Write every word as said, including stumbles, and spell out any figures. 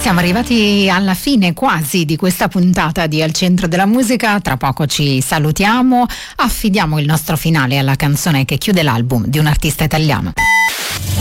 Siamo arrivati alla fine quasi di questa puntata di Al Centro della Musica. Tra poco ci salutiamo, affidiamo il nostro finale alla canzone che chiude l'album di un artista italiano.